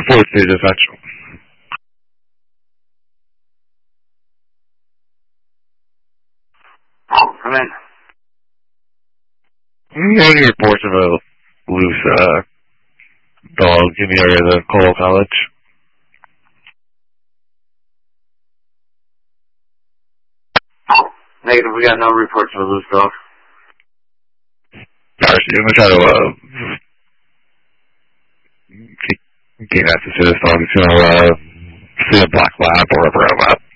report to dispatch. Come in. Any reports of a loose dog in the area of the Cole College? Negative, we got no reports of a loose dog. Alright, I'm gonna try to get access to this dog. It's gonna see a black lab or a brown lab.